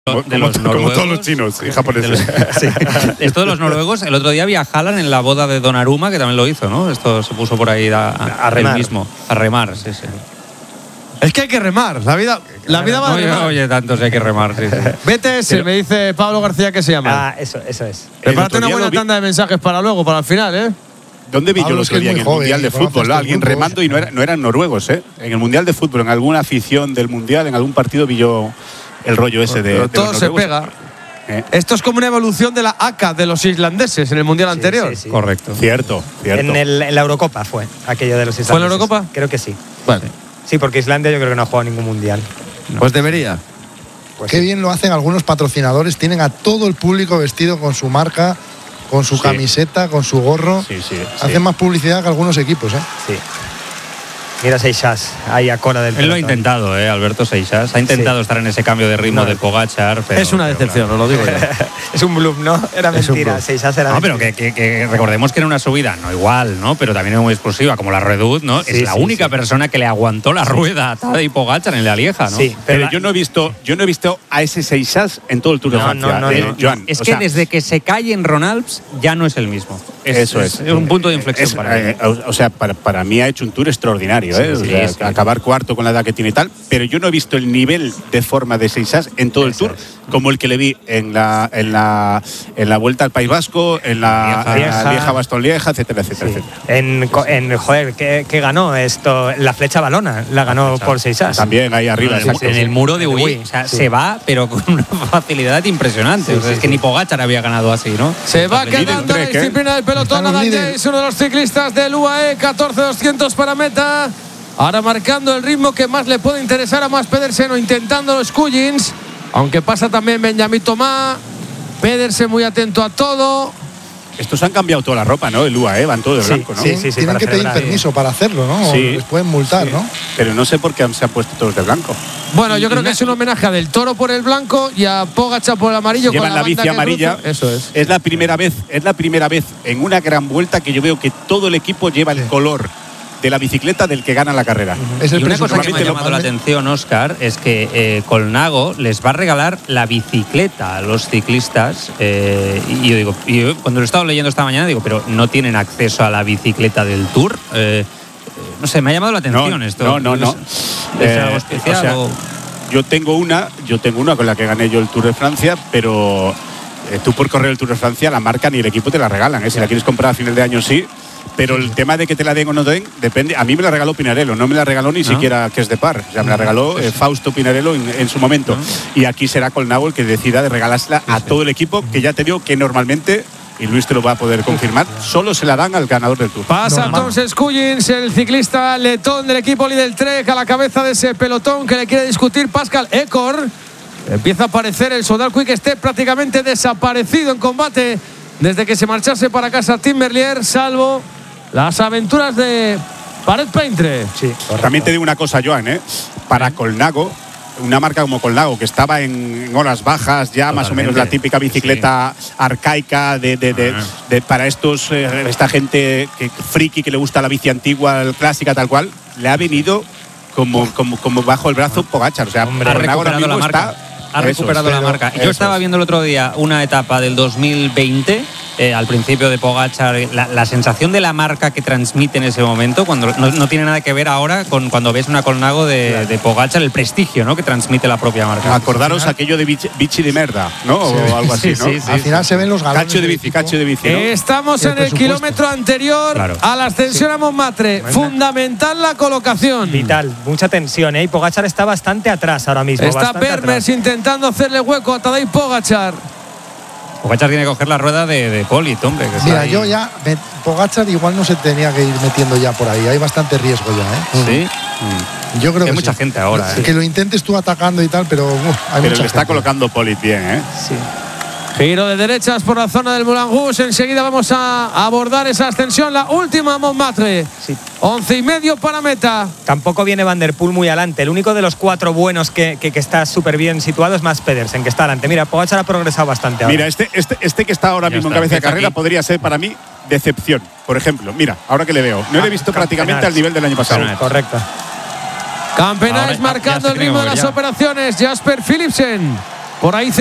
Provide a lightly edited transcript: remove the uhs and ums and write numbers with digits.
de los noruegos, como todos los chinos y japoneses. Esto de los noruegos, el otro día había Haaland en la boda de Donnarumma, que también lo hizo, ¿no? Esto se puso por ahí a remar. Mismo, a remar, sí. Es que hay que remar, la vida va a remar. Oye, tanto si hay que remar, sí. BTS, me dice Pablo García que se llama. Eso es. Prepárate una buena tanda de mensajes para luego, para el final, ¿eh? ¿Dónde vi yo los que en el Mundial de Fútbol? Alguien remando y no eran noruegos, ¿eh? En el Mundial de Fútbol, en alguna afición del Mundial, en algún partido vi yo el rollo ese de todo se pega. Esto es como una evolución de la ACA de los islandeses en el Mundial anterior. Sí. Correcto. Cierto. En la Eurocopa fue aquello de los islandeses. ¿Fue en la Eurocopa? Creo que sí. Vale. Sí, porque Islandia yo creo que no ha jugado ningún Mundial. No. Pues debería. Qué bien lo hacen algunos patrocinadores. Tienen a todo el público vestido con su marca, con su camiseta, con su gorro. Hacen más publicidad que algunos equipos, ¿eh? Sí. Mira Seixas, ahí a cola del pelotón. Él lo ha intentado, Alberto Seixas. Ha intentado estar en ese cambio de ritmo de Pogačar. Pero, es una decepción, os lo digo yo. Es un bluff, ¿no? Era mentira. Seixas era mentira. Pero que recordemos que era una subida, no igual, ¿no? Pero también muy explosiva, como la Redut, ¿no? Es la única persona que le aguantó la rueda a Tadej Pogačar en la Lieja, ¿no? Sí, pero yo no he visto a ese Seixas en todo el Tour de Francia. Joan, es que desde que se cae en Ronalps ya no es el mismo. Eso es un punto de inflexión para él. O sea, para mí ha hecho un Tour extraordinario, acabar cuarto con la edad que tiene y tal, pero yo no he visto el nivel de forma de Seixas en todo el Tour como el que le vi en la Vuelta al País Vasco, en la Lieja-Bastogne-Lieja, etcétera. Joder, ¿qué ganó esto? La Flecha Valona la ganó por Seixas. También ahí arriba. En el muro de Huy. O sea, se va, pero con una facilidad impresionante. Es que ni Pogačar había ganado así, ¿no? Se va quedando la disciplina del pelotón. Adam Yates, uno de los ciclistas del UAE, 14.200 para meta. Ahora marcando el ritmo que más le puede interesar a Mads Pedersen o intentando los Skuggins. Aunque pasa también Benjamin Thomas. Pedersen muy atento a todo. Estos han cambiado toda la ropa, ¿no? El UAE van todo de blanco, ¿no? Sí. Tienen que pedir permiso para hacerlo, ¿no? O les pueden multar, ¿no? Pero no sé por qué se han puesto todos de blanco. Bueno, yo creo que es un homenaje a Del Toro por el blanco y a Pogačar por el amarillo. Llevan la bici amarilla. Eso es. Es la primera vez en una gran vuelta que yo veo que todo el equipo lleva el color de la bicicleta del que gana la carrera. Y una cosa que me ha llamado la atención, Óscar, es que Colnago les va a regalar la bicicleta a los ciclistas. Y yo cuando lo he estado leyendo esta mañana, digo, pero no tienen acceso a la bicicleta del Tour. No sé, me ha llamado la atención esto. No. ¿Es algo especial? Yo tengo una con la que gané yo el Tour de Francia, pero tú por correr el Tour de Francia la marca ni el equipo te la regalan. Si la quieres comprar a final de año sí. Pero el tema de que te la den o no den depende. A mí me la regaló Pinarello, no me la regaló ni siquiera que es de par. O sea, me la regaló Fausto Pinarello en su momento. Y aquí será Colnago el que decida de regalársela a todo el equipo, que ya te digo que normalmente, y Luis te lo va a poder confirmar, solo se la dan al ganador del Tour. Pasa entonces Skuggins, el ciclista letón del equipo Lidl Trek, a la cabeza de ese pelotón que le quiere discutir Pascal Ecor. Empieza a aparecer el Soudal Quick Step, prácticamente desaparecido en combate desde que se marchase para casa Tim Merlier, salvo las aventuras de Paret Paintre. Sí, también te digo una cosa, Joan, para Colnago, una marca como Colnago, que estaba en horas bajas, ya más o menos la típica bicicleta arcaica para esta gente friki que le gusta la bici antigua, clásica, tal cual, le ha venido como bajo el brazo Pogačar. O sea, ha recuperado la marca. Ha recuperado la marca. Yo estaba viendo el otro día una etapa del 2020, al principio de Pogačar, la sensación de la marca que transmite en ese momento, cuando no tiene nada que ver ahora con cuando ves una Colnago de Pogačar, el prestigio, ¿no?, que transmite la propia marca. Acordaros aquello de bici de merda, ¿no? O algo así, ¿no? Al final se ven los galones. Cacho de bici, ¿no? Estamos en el kilómetro anterior a la ascensión a Montmartre. Fundamental la colocación. Vital, mucha tensión, Y Pogačar está bastante atrás ahora mismo. Está Vermes intentando hacerle hueco a Tadej Pogačar. Pogačar tiene que coger la rueda de Polit, hombre. Mira, Pogačar igual no se tenía que ir metiendo ya por ahí. Hay bastante riesgo ya, Sí. Yo creo que hay mucha gente ahora. Que lo intentes tú atacando y tal, pero hay mucha gente. Pero le está colocando Polit bien, Sí. Giro de derechas por la zona del Moulin Rouge. Enseguida vamos a abordar esa ascensión, la última a Montmartre. 11:30 para meta. Tampoco viene Van der Poel muy adelante. El único de los 4 buenos que está súper bien situado es Mads Pedersen, que está adelante. Mira, Pogačar ha progresado bastante ahora. Mira, este que está ahora mismo en cabeza de carrera podría ser para mí decepción. Por ejemplo, mira, ahora que le veo, no le he visto prácticamente al nivel del año pasado. Correcto. Campenaes marcando el ritmo de las operaciones. Jasper Philipsen. Por ahí